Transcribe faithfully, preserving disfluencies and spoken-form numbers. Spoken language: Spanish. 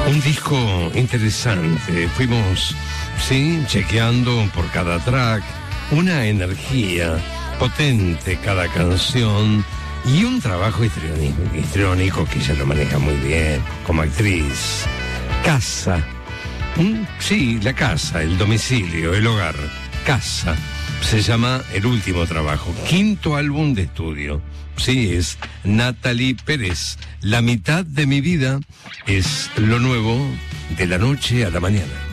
Un disco interesante. Fuimos, sí, chequeando por cada track. Una energía potente cada canción. Y un trabajo histriónico, histriónico que ella lo maneja muy bien como actriz. Casa. ¿Mm? Sí, la casa, el domicilio, el hogar. Casa. Se llama el último trabajo. Quinto álbum de estudio. Sí, es Natalie Pérez. La mitad de mi vida es lo nuevo de la noche a la mañana.